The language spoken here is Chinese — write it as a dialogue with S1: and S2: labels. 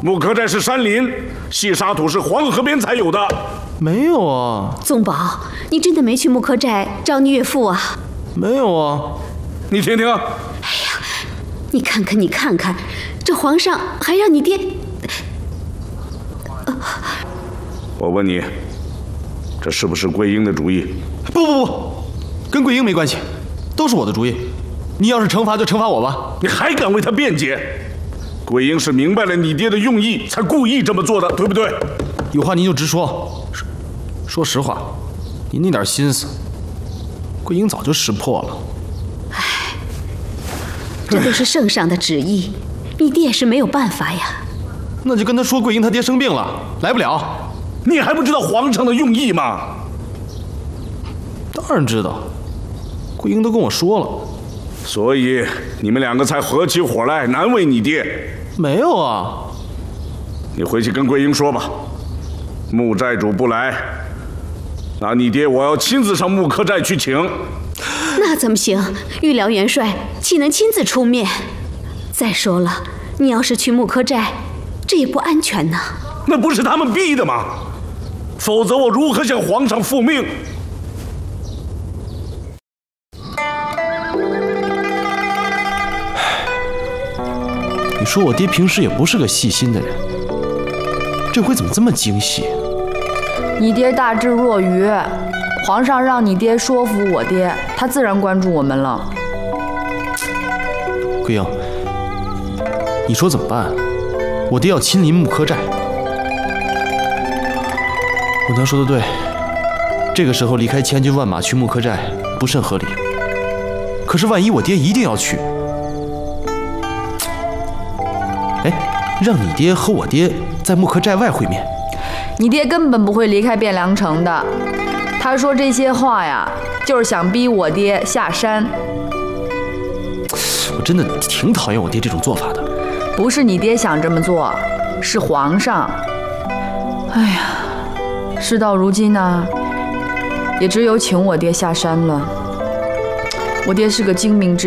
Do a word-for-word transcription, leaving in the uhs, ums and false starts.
S1: 木柯寨是山林，细沙土是黄河边才有的。
S2: 没有啊。
S3: 宗保，你真的没去木柯寨找你岳父啊？
S2: 没有啊。
S1: 你听听。哎
S3: 呀，你看看，你看看，这皇上还让你爹……
S1: 呃、我问你，这是不是桂英的主意？
S2: 不不不，跟桂英没关系，都是我的主意。你要是惩罚就惩罚我吧。
S1: 你还敢为他辩解？桂英是明白了你爹的用意，才故意这么做的，对不对？
S2: 有话您就直说。说实话，您那点心思，桂英早就识破了。
S3: 唉，这都是圣上的旨意，你爹是没有办法呀。
S2: 那就跟他说桂英他爹生病了，来不了。
S1: 你还不知道皇上的用意吗？
S2: 当然知道，桂英都跟我说了。
S1: 所以你们两个才合起伙来难为你爹。
S2: 没有啊。
S1: 你回去跟桂英说吧，木寨主不来，那你爹我要亲自上木柯寨去请。
S3: 那怎么行？御辽元帅岂能亲自出面？再说了，你要是去木柯寨，这也不安全呢。
S1: 那不是他们逼的吗？否则我如何向皇上复命？
S2: 你说我爹平时也不是个细心的人，这回怎么这么精细？
S4: 你爹大智若愚，皇上让你爹说服我爹，他自然关注我们了。
S2: 桂英，你说怎么办？我爹要亲临木柯寨。我娘说的对，这个时候离开千军万马去木柯寨不甚合理。可是万一我爹一定要去，哎，让你爹和我爹在木柯寨外会面。
S4: 你爹根本不会离开汴梁城的，他说这些话呀，就是想逼我爹下山。
S2: 我真的挺讨厌我爹这种做法的。
S4: 不是你爹想这么做，是皇上。哎呀，事到如今呢，也只有请我爹下山了。我爹是个精明之